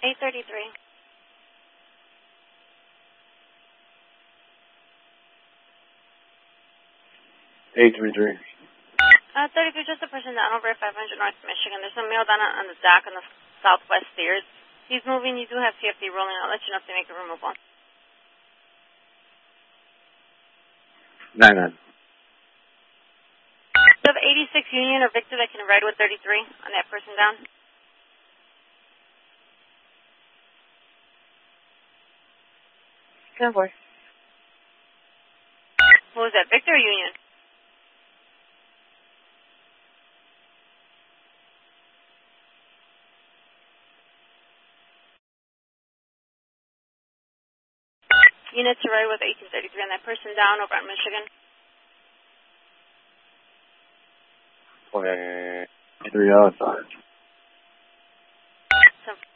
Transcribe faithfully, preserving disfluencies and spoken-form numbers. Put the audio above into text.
eight thirty-three. eight thirty-three. Uh, thirty-three, just a person down over at five hundred North Michigan. There's a male down on the dock on the southwest stairs. He's moving. You do have C F D rolling. I'll let you know if they make a removal. nine nine. Do you have eighty-six Union or Victor that can ride with thirty-three on that person down? ten four. What was that, Victor or Union? Unit to ride with eighteen thirty-three on that person down over at Michigan. Okay. Three outside. So